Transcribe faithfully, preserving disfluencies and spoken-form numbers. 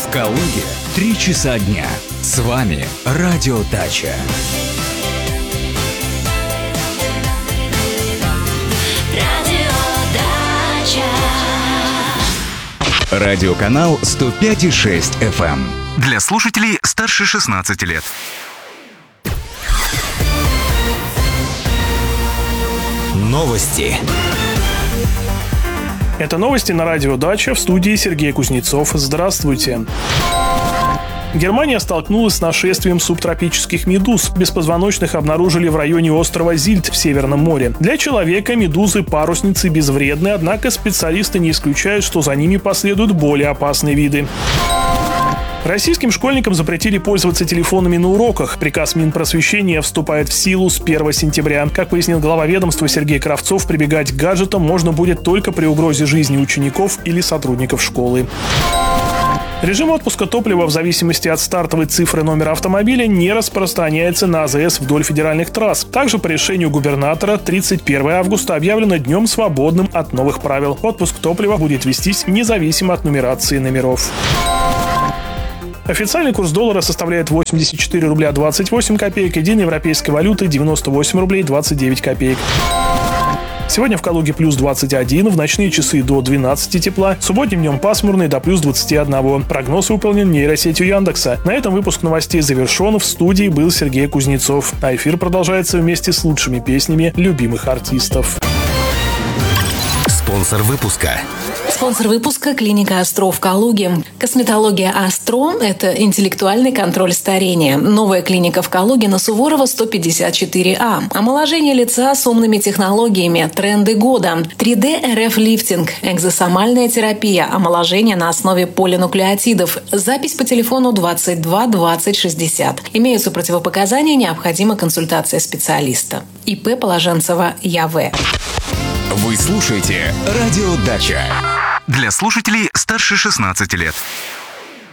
В Калуге три часа дня. С вами Радио Дача. Радиоканал сто пять и шесть эф эм. Для слушателей старше шестнадцати лет. Новости. Это новости на Радио Дача, в студии Сергей Кузнецов. Здравствуйте. Германия столкнулась с нашествием субтропических медуз. Беспозвоночных обнаружили в районе острова Зильд в Северном море. Для человека медузы-парусницы безвредны, однако специалисты не исключают, что за ними последуют более опасные виды. Российским школьникам запретили пользоваться телефонами на уроках. Приказ Минпросвещения вступает в силу с первого сентября. Как пояснил глава ведомства Сергей Кравцов, прибегать к гаджетам можно будет только при угрозе жизни учеников или сотрудников школы. Режим отпуска топлива в зависимости от стартовой цифры номера автомобиля не распространяется на АЗС вдоль федеральных трасс. Также по решению губернатора тридцать первого августа объявлено днем свободным от новых правил. Отпуск топлива будет вестись независимо от нумерации номеров. Официальный курс доллара составляет восемьдесят четыре рубля двадцать восемь копеек, единой европейской валюты девяносто восемь рублей двадцать девять копеек. Сегодня в Калуге плюс двадцать один, в ночные часы до двенадцати тепла, субботним днем пасмурный до плюс двадцати одного. Прогноз выполнен нейросетью Яндекса. На этом выпуск новостей завершен. В студии был Сергей Кузнецов. А эфир продолжается вместе с лучшими песнями любимых артистов. Спонсор выпуска. Спонсор выпуска – клиника «Астро» в Калуге. Косметология «Астро» – это интеллектуальный контроль старения. Новая клиника в Калуге на Суворова сто пятьдесят четыре а. Омоложение лица с умными технологиями. Тренды года. три дэ эр эф-лифтинг. Экзосомальная терапия. Омоложение на основе полинуклеотидов. Запись по телефону двадцать два двадцать шестьдесят. Имеются противопоказания, необходима консультация специалиста. и пэ Положенцева Я В. Вы слушаете Радио Дача. Для слушателей старше шестнадцати лет.